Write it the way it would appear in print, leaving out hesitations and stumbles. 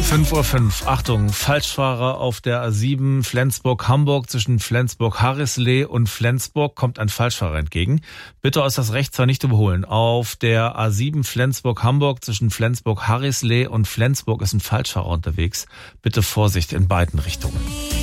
5:05 Uhr. Achtung, Falschfahrer auf der A7 Flensburg-Hamburg. Zwischen Flensburg-Harrislee und Flensburg kommt ein Falschfahrer entgegen. Bitte äußerst rechts zwar nicht überholen. Auf der A7 Flensburg-Hamburg zwischen Flensburg-Harrislee und Flensburg ist ein Falschfahrer unterwegs. Bitte Vorsicht in beiden Richtungen.